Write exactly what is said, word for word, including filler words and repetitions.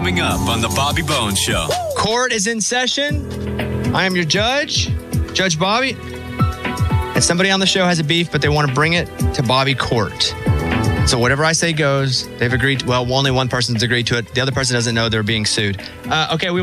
coming up on The Bobby Bones Show. Court is in session. I am your judge, Judge Bobby. And somebody on the show has a beef, but they want to bring it to Bobby Court. So whatever I say goes. They've agreed. Well, only one person's agreed to it. The other person doesn't know they're being sued. Uh, okay, we